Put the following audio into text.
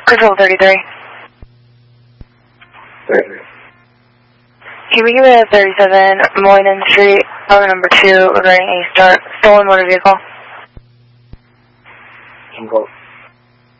Control 33. Right. Can we give it a 37 Moynihan Street, caller number 2, regarding a stolen motor vehicle? Control